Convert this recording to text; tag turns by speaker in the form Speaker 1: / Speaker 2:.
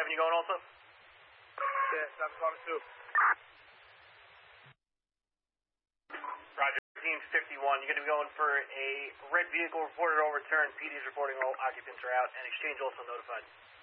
Speaker 1: you going also?
Speaker 2: Yeah, I'm going too.
Speaker 1: Roger, team 51, you're going to be going for a red vehicle reported overturned. PD is reporting all occupants are out, and exchange also notified.